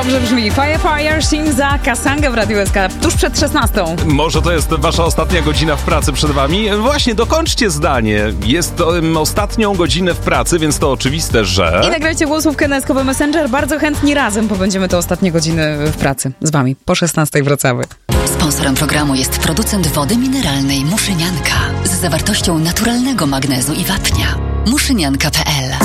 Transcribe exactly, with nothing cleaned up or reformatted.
dobrze brzmi. Fire Fire, Shinza, Kasanga w Radiu S K tuż przed szesnastą. Może to jest wasza ostatnia godzina w pracy przed wami? Właśnie, dokończcie zdanie. Jest um, ostatnią godzinę w pracy, więc to oczywiste, że... I nagrajcie głosówkę na eskowy Messenger. Bardzo chętni razem pobędziemy te ostatnie godziny w pracy z wami. Po szesnastej wracamy. Sponsorem programu jest producent wody mineralnej Muszynianka z zawartością naturalnego magnezu i wapnia. muszynianka kropka p l